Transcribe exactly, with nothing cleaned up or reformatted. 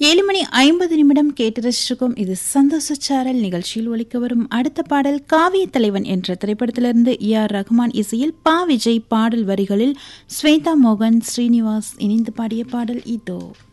ஏழு மணி ஐம்பது நிமிடம் கேட்டு ரசிச்சிருக்கும். இது சந்தோஷ சாரல் நிகழ்ச்சியில் ஒலிக்க வரும் அடுத்த பாடல் காவிய தலைவன் என்ற திரைப்படத்திலிருந்து ஏ ஆர் ரஹ்மான் இசையில் பா விஜய் பாடல் வரிகளில் ஸ்வேதா மோகன் ஸ்ரீனிவாஸ் இணைந்து பாடிய பாடல் இதோ.